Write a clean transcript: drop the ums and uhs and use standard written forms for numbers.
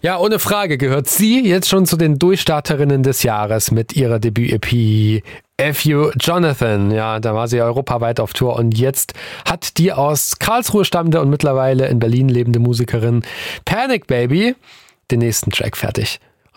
Ja, ohne Frage gehört sie jetzt schon zu den Durchstarterinnen des Jahres mit ihrer Debüt-EP F.U. Jonathan. Ja, da war sie europaweit auf Tour und jetzt hat die aus Karlsruhe stammende und mittlerweile in Berlin lebende Musikerin Panic Baby den nächsten Track fertig.